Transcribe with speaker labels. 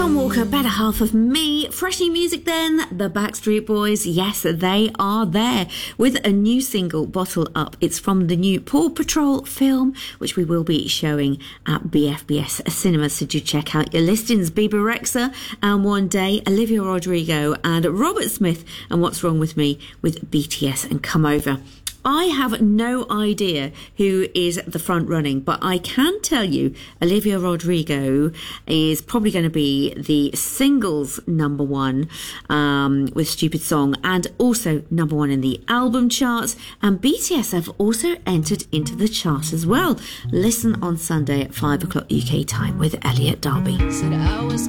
Speaker 1: Tom Walker, better half of me. Fresh new music then, the Backstreet Boys. Yes, they are there with a new single, Bottle Up. It's from the new Paw Patrol film, which we will be showing at BFBS Cinema. So do check out your listings. Bebe Rexha and One Day, Olivia Rodrigo and Robert Smith and What's Wrong With Me with BTS and Come Over. I have no idea who is the front running, but I can tell you Olivia Rodrigo is probably going to be the singles number one with Stupid Song, and also number one in the album charts. And BTS have also entered into the chart as well. Listen on Sunday at 5 o'clock UK time with Elliot Darby.
Speaker 2: Said I was